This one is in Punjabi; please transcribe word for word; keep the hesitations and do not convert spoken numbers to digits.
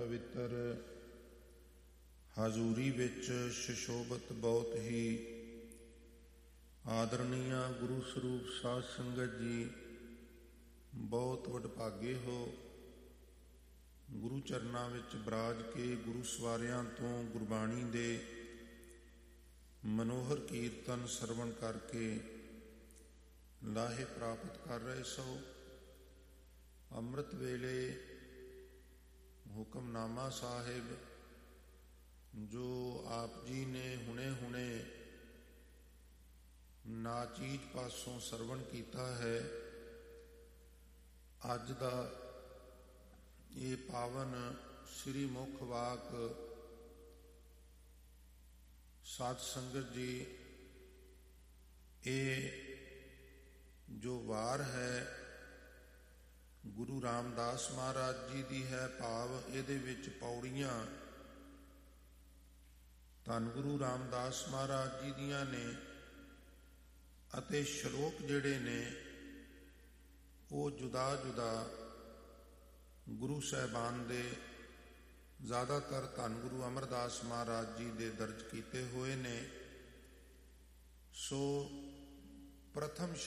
ਪਵਿੱਤਰ ਹਾਜ਼ੂਰੀ ਵਿੱਚ ਸ਼ਸ਼ੋਭਤ ਬਹੁਤ ਹੀ ਆਦਰਣੀਆ ਗੁਰੂ ਸਰੂਪ ਸਾਧ ਸੰਗਤ ਜੀ, ਬਹੁਤ ਵਡਭਾਗੇ ਹੋ। ਗੁਰੂ ਚਰਨਾਂ ਵਿੱਚ ਬਰਾਜ ਕੇ ਗੁਰੂ ਸਵਾਰਿਆਂ ਤੋਂ ਗੁਰਬਾਣੀ ਦੇ ਮਨੋਹਰ ਕੀਰਤਨ ਸਰਵਣ ਕਰਕੇ ਲਾਹੇ ਪ੍ਰਾਪਤ ਕਰ ਰਹੇ ਸੋ। ਅੰਮ੍ਰਿਤ ਵੇਲੇ ਹੁਕਮਨਾਮਾ ਸਾਹਿਬ ਜੋ ਆਪ ਜੀ ਨੇ ਹੁਣੇ ਹੁਣੇ ਨਾਚੀਜ ਪਾਸੋਂ ਸਰਵਣ ਕੀਤਾ ਹੈ, ਅੱਜ ਦਾ ਇਹ ਪਾਵਨ ਸ੍ਰੀ ਮੁਖ ਵਾਕ ਸਾਧ ਸੰਗਤ ਜੀ, ਇਹ ਜੋ ਵਾਰ ਹੈ ਗੁਰੂ ਰਾਮਦਾਸ ਮਹਾਰਾਜ ਜੀ ਦੀ ਹੈ। ਭਾਵ ਇਹਦੇ ਵਿੱਚ ਪੌੜੀਆਂ ਧੰਨ ਗੁਰੂ ਰਾਮਦਾਸ ਮਹਾਰਾਜ ਜੀ ਦੀਆਂ ਨੇ ਅਤੇ ਸ਼ਲੋਕ ਜਿਹੜੇ ਨੇ ਉਹ ਜੁਦਾ ਜੁਦਾ ਗੁਰੂ ਸਾਹਿਬਾਨ ਦੇ, ਜ਼ਿਆਦਾਤਰ ਧੰਨ ਗੁਰੂ ਅਮਰਦਾਸ ਮਹਾਰਾਜ ਜੀ ਦੇ ਦਰਜ ਕੀਤੇ ਹੋਏ ਨੇ। ਸੋ ਪ੍ਰਥਮ